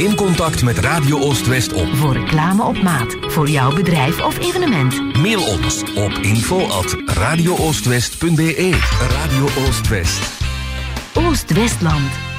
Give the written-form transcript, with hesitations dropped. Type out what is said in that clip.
Neem contact met Radio Oost-West op. Voor reclame op maat, voor jouw bedrijf of evenement. Mail ons op info@radiooostwest.be. Radio Oost-West. Oost-Westland.